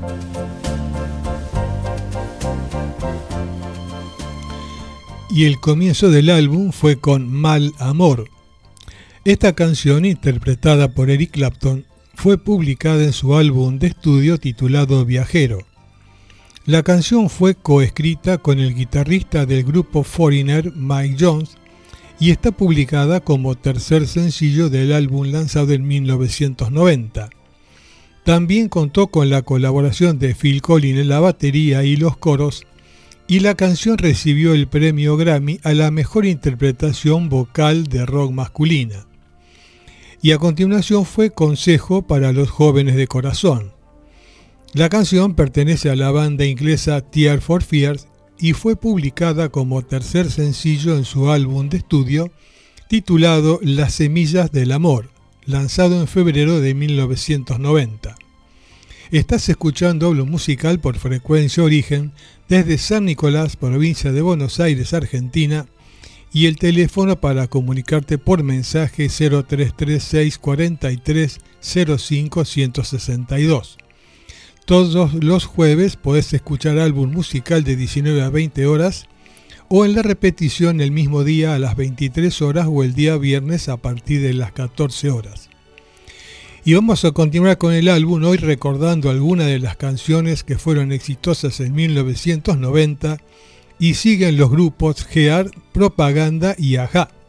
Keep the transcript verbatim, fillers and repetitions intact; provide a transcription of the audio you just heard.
Y el comienzo del álbum fue con Mal Amor. Esta canción, interpretada por Eric Clapton, fue publicada en su álbum de estudio titulado Viajero. La canción fue coescrita con el guitarrista del grupo Foreigner, Mike Jones, y está publicada como tercer sencillo del álbum lanzado en mil novecientos noventa. También contó con la colaboración de Phil Collins en la batería y los coros, y la canción recibió el premio Grammy a la mejor interpretación vocal de rock masculina. Y a continuación fue Consejo para los jóvenes de corazón. La canción pertenece a la banda inglesa Tears for Fears y fue publicada como tercer sencillo en su álbum de estudio titulado Las Semillas del Amor, lanzado en febrero de mil novecientos noventa. Estás escuchando Hablo Musical por Frecuencia Origen desde San Nicolás, provincia de Buenos Aires, Argentina, y el teléfono para comunicarte por mensaje cero tres tres seis cuatro tres cero cinco uno seis dos. Todos los jueves podés escuchar Álbum Musical de diecinueve a veinte horas o en la repetición el mismo día a las veintitrés horas o el día viernes a partir de las catorce horas. Y vamos a continuar con el álbum hoy recordando algunas de las canciones que fueron exitosas en mil novecientos noventa y siguen los grupos Gear, Propaganda y Ajá.